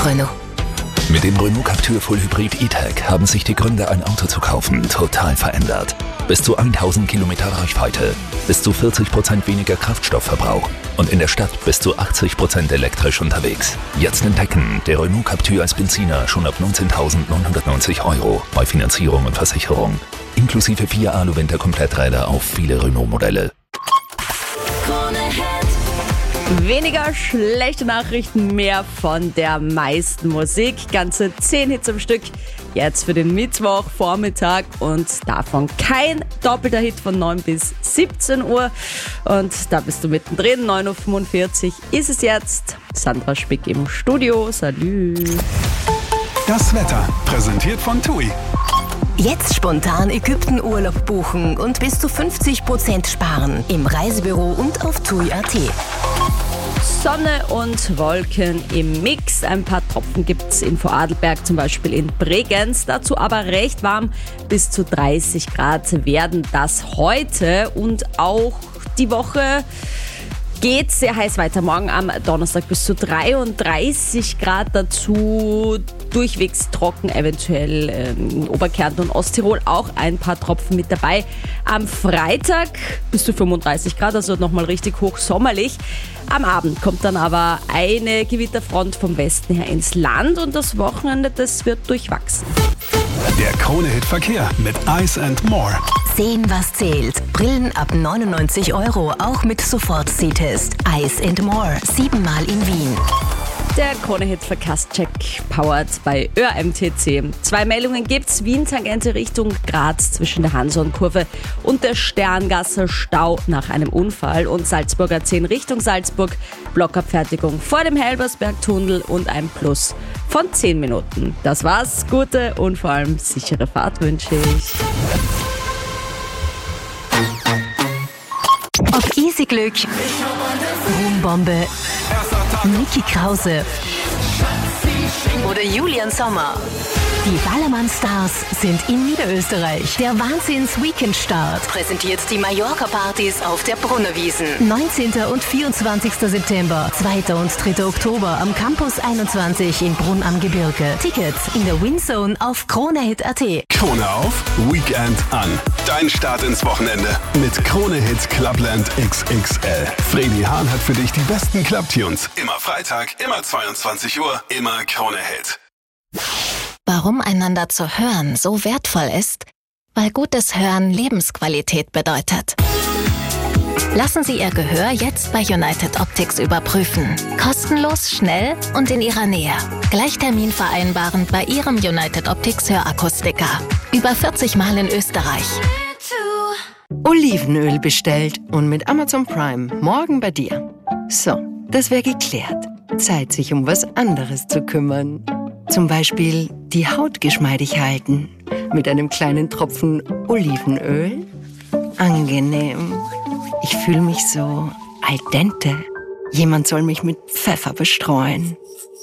Renault. Mit dem Renault Captur Full Hybrid E-Tech haben sich die Gründe, ein Auto zu kaufen, total verändert. Bis zu 1000 Kilometer Reichweite, bis zu 40% weniger Kraftstoffverbrauch und in der Stadt bis zu 80% elektrisch unterwegs. Jetzt entdecken, der Renault Captur als Benziner schon ab 19.990 € bei Finanzierung und Versicherung. Inklusive 4 Alu-Winter-Kompletträder auf viele Renault-Modelle. Weniger schlechte Nachrichten, mehr von der meisten Musik. Ganze 10 Hits am Stück. Jetzt für den Mittwochvormittag und davon kein doppelter Hit von 9 bis 17 Uhr. Und da bist du mittendrin. 9.45 Uhr ist es jetzt. Sandra Spick im Studio. Salü. Das Wetter, präsentiert von TUI. Jetzt spontan Ägypten-Urlaub buchen und bis zu 50% sparen. Im Reisebüro und auf TUI.at. Sonne und Wolken im Mix. Ein paar Tropfen gibt's in Vorarlberg, zum Beispiel in Bregenz. Dazu aber recht warm. Bis zu 30 Grad werden das heute und auch die Woche geht sehr heiß weiter. Morgen am Donnerstag bis zu 33 Grad, dazu durchwegs trocken, eventuell in Oberkärnten und Osttirol auch ein paar Tropfen mit dabei. Am Freitag bis zu 35 Grad, also nochmal richtig hochsommerlich. Am Abend kommt dann aber eine Gewitterfront vom Westen her ins Land und das Wochenende, das wird durchwachsen. Der Krone-Hit Verkehr mit Ice & More. Sehen, was zählt. Brillen ab 99 €, auch mit Sofort-Sehtest. Ice & More, 7-mal in Wien. Der Krone-Hit-Verkehrscheck powered bei ÖMTC. 2 Meldungen gibt's. Wien-Tangente Richtung Graz zwischen der Hanson-Kurve und der Sterngasse Stau nach einem Unfall und Salzburger 10 Richtung Salzburg. Blockabfertigung vor dem Helbersberg-Tunnel und ein Plus von 10 Minuten. Das war's. Gute und vor allem sichere Fahrt wünsche ich. Ob Easy Glück, Ruhmbombe, Niki Krause oder Julian Sommer. Die Ballermann-Stars sind in Niederösterreich. Der Wahnsinns-Weekend-Start präsentiert die Mallorca-Partys auf der Brunnerwiesen. 19. und 24. September, 2. und 3. Oktober am Campus 21 in Brunn am Gebirge. Tickets in der Winzone auf Kronehit.at. Krone auf, Weekend an. Dein Start ins Wochenende mit Krone-Hit Clubland XXL. Fredi Hahn hat für dich die besten Clubtunes. Immer Freitag, immer 22 Uhr, immer Krone-Hit. Warum einander zu hören so wertvoll ist? Weil gutes Hören Lebensqualität bedeutet. Lassen Sie Ihr Gehör jetzt bei United Optics überprüfen. Kostenlos, schnell und in Ihrer Nähe. Gleich Termin vereinbaren bei Ihrem United Optics Hörakustiker. Über 40 Mal in Österreich. Olivenöl bestellt und mit Amazon Prime morgen bei dir. So, das wäre geklärt. Zeit, sich um was anderes zu kümmern. Zum Beispiel die Haut geschmeidig halten mit einem kleinen Tropfen Olivenöl. Angenehm. Ich fühle mich so al dente. Jemand soll mich mit Pfeffer bestreuen.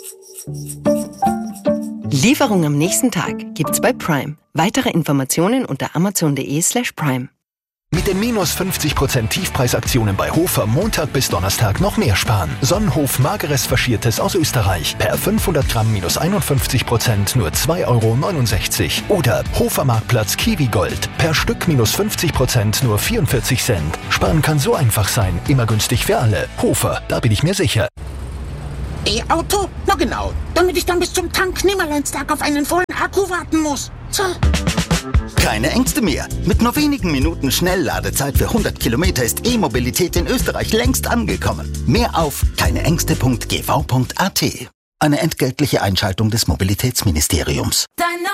Lieferung am nächsten Tag gibt's bei Prime. Weitere Informationen unter amazon.de/prime. Mit den minus 50% Tiefpreisaktionen bei Hofer Montag bis Donnerstag noch mehr sparen. Sonnenhof Mageres Faschiertes aus Österreich. Per 500 Gramm minus 51% nur 2,69 €. Oder Hofer Marktplatz Kiwi Gold. Per Stück minus 50% nur 44 Cent. Sparen kann so einfach sein. Immer günstig für alle. Hofer, da bin ich mir sicher. E-Auto? Na genau. Damit ich dann bis zum Tank Nimmerleinstag auf einen vollen Akku warten muss. So. Keine Ängste mehr. Mit nur wenigen Minuten Schnellladezeit für 100 Kilometer ist E-Mobilität in Österreich längst angekommen. Mehr auf keineängste.gv.at. Eine entgeltliche Einschaltung des Mobilitätsministeriums.